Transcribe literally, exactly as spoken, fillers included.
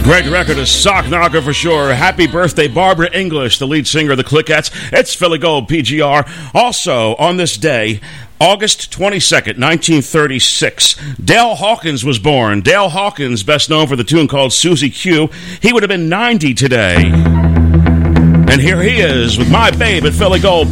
Great record, a sock knocker for sure. Happy birthday, Barbara English, the lead singer of the Clickettes. It's Philly Gold, P G R. Also, on this day, August twenty-second, nineteen thirty-six, Dale Hawkins was born. Dale Hawkins, best known for the tune called Susie Q. He would have been ninety today. And here he is with My Babe at Philly Gold.